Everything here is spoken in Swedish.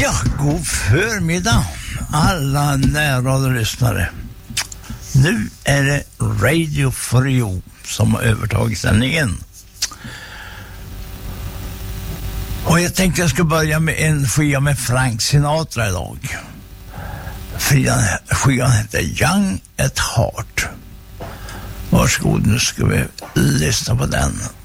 Ja, god förmiddag alla närradiolyssnare. Nu är det Radio Frio som har övertagit sändningen. Och jag tänkte jag ska börja med en skiva med Frank Sinatra idag. Skivan heter Young at Heart. Varsågod, nu ska vi lyssna på den.